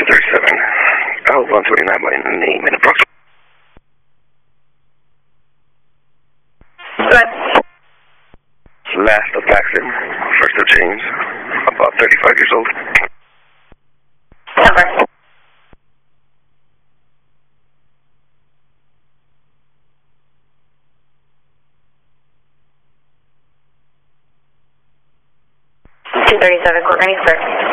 237. I'll 139 by name and approximate. Go ahead. Last of Paxton, first of James, about 35 years old. Number. Two 37, Courtney, sir.